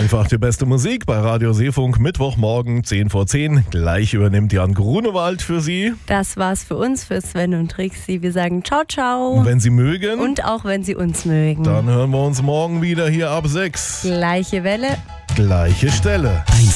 Einfach die beste Musik bei Radio Seefunk, Mittwochmorgen 10 vor 10. Gleich übernimmt Jan Grunewald für Sie. Das war's für uns, für Sven und Trixie. Wir sagen ciao, ciao. Und wenn Sie mögen. Und auch wenn Sie uns mögen. Dann hören wir uns morgen wieder hier ab 6. Gleiche Welle. Gleiche Stelle.